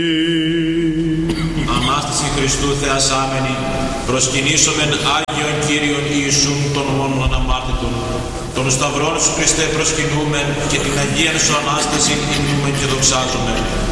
Ανάσταση Χριστού θεασάμενη, προσκυνήσομεν Άγιον Κύριον Ιησούν των μόνον αναμάρτητων, των Σταυρών σου Χριστέ προσκυνούμεν και την Αγίαν σου Ανάσταση υμνούμεν και δοξάζομεν.